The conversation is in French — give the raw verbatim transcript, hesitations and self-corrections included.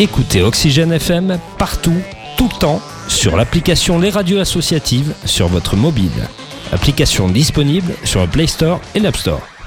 Écoutez Oxygène F M partout, tout le temps, sur l'application Les Radios Associatives sur votre mobile. Application disponible sur le Play Store et l'App Store.